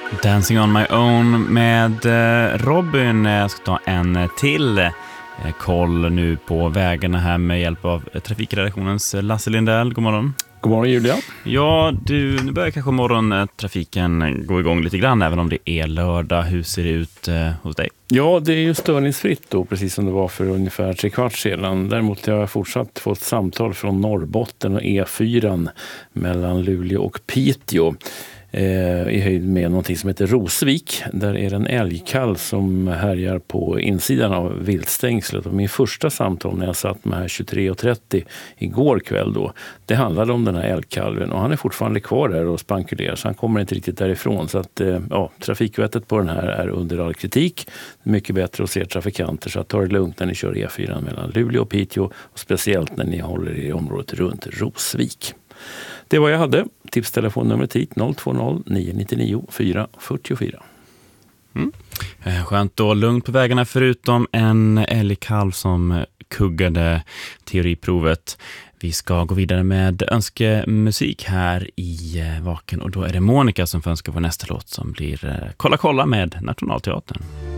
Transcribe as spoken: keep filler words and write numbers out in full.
Dancing on my own med eh, Robin. Jag ska ta en till eh, koll nu på vägarna här med hjälp av eh, trafikredaktionens eh, Lasse Lindell. God morgon. God morgon Julia. Ja, du, nu börjar kanske morgontrafiken gå igång lite grann även om det är lördag. Hur ser det ut eh, hos dig? Ja, det är ju störningsfritt då, precis som det var för ungefär tre kvart sedan. Däremot har jag fortsatt fått samtal från Norrbotten och E fyra mellan Luleå och Piteå. Eh, i höjd med någonting som heter Rosvik. Där är det en älgkalv som härjar på insidan av viltstängslet. Och min första samtal när jag satt med här tjugotre och trettio igår kväll då, det handlade om den här älgkalven. Och han är fortfarande kvar där och spankulerar, så han kommer inte riktigt därifrån. Så att eh, ja, trafikvettet på den här är under all kritik. Det är mycket bättre att se trafikanter, så att ta det lugnt när ni kör E fyra mellan Luleå och Piteå. Och speciellt när ni håller i området runt Rosvik. Det var jag hade. Tipstelefonnumret hit noll två noll nio nio nio fyra fyra fyra. Mm. Skönt och lugnt på vägarna förutom en älgkalv som kuggade teoriprovet. Vi ska gå vidare med önskemusik här i Vaken och då är det Monica som får önska vår nästa låt som blir Kolla kolla med Nationalteatern.